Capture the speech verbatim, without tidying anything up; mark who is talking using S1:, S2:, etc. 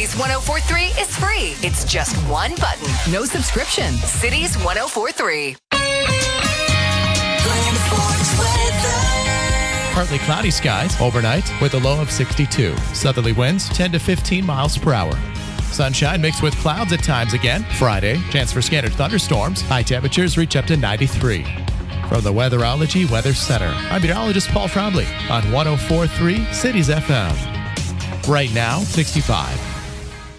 S1: Cities one oh four point three is free. It's just one button. No subscription. Cities one oh four point three.
S2: Partly cloudy skies overnight with a low of sixty-two. Southerly winds ten to fifteen miles per hour. Sunshine mixed with clouds at times again. Friday, chance for scattered thunderstorms. High temperatures reach up to ninety-three. From the Weatherology Weather Center, I'm meteorologist Paul Trombley on one oh four point three Cities F M. Right now, sixty-five.